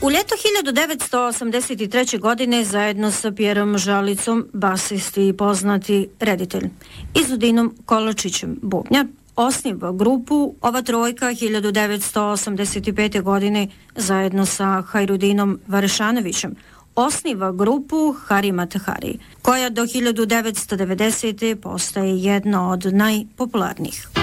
U ljeto 1983. godine zajedno sa Pjerom Žalicom, basisti i poznati reditelj, i Zudinom Kolačićem bubnjar, osniva grupu. Ova trojka 1985. godine zajedno sa Hajrudinom Varešanovićem osniva grupu Hari Mate Hari, koja do 1990. postaje jedna od najpopularnijih.